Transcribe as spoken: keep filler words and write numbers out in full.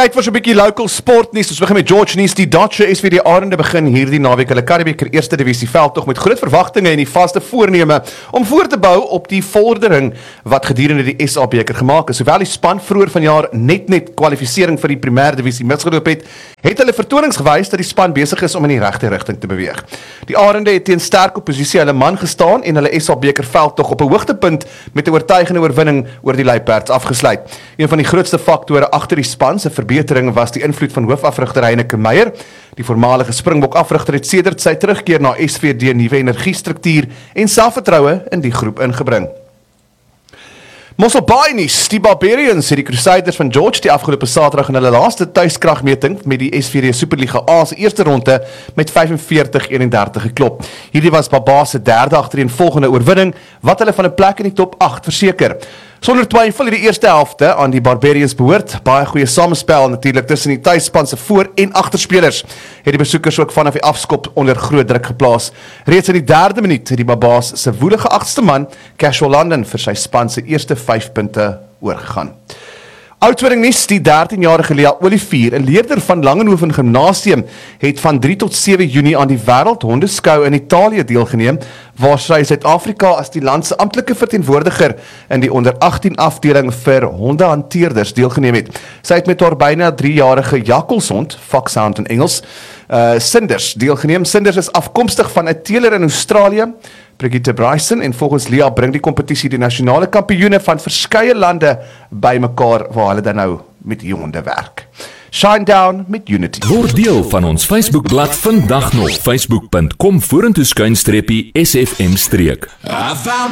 Tyd vir so 'n bietjie local sportnuus. Ons begin met George nuus. Die Dutch S V D Arende begin hierdie naweek hulle Karibeker Eerste Divisie veldtog met groot verwagtinge en die vaste voorneme om voor te bou op die vordering wat gedurende die S A beker gemaak is. Hoewel die span vroeër vanjaar net net kwalifisering vir die Premier Divisie misgeloop het, het hulle vertonings gewys dat die span besig is om in die regte rigting te beweeg. Die Arende het teen sterk opposisie hulle man gestaan en hulle S A beker veldtog op 'n hoogtepunt met 'n oortuigende oorwinning oor die Luiperds afgesluit. Een van die grootste faktore agter die span se verbetering was die invloed van hoofafrigter Heineke Meyer. Die voormalige Springbok afrigter het sedert sy terugkeer na S V D nuwe energiestruktuur en selfvertroue in die groep ingebring. Mossel Baai nuus. Die Barbarians het die Crusaders van George die afgelope Saterdag in hulle laaste tuiskragmeting met die S V D Superliga A se eerste ronde met vyfenveertig eenendertig geklop. Hierdie was Baba se derde agtereenvolgende oorwinning wat hulle van 'n plek in die top agt verseker. Sonder twyfel het die eerste helfte aan die Barbarians behoort. Baie goeie samespel natuurlik tussen die tuisspan se voor- en agterspelers. Het die besoekers ook vanaf die afskop onder groot druk geplaas. Reeds in die derde minuut het die Babas se woelige agste man, Cashwell London, vir sy span se eerste vyf punte oorgegaan. Oudtshoorn nuus. Die dertienjarige Lea Olivier, 'n leerder van Langenhoven Gimnasium, het van drie tot sewe Junie aan die Wêreld Hondeskou in Italië deelgeneem, waar sy Suid-Afrika as die land se amptelike verteenwoordiger in die onder agttien afdeling vir hondehanteerders deelgeneem het. Sy het met haar byna driejarige jakkalshond, Foxhound in Engels, uh, Cinders deelgeneem. Cinders is afkomstig van 'n teeler in Australië, Brigitte Bryson, en volgens Lea bring die kompetisie die nasionale kampioene van verskeie lande bymekaar waar hulle dan nou met die honde werk. Shine down met Unity. Word deel van ons Facebookblad vandag nog. facebook punt com vorentoe skuinstreepie S F M streek.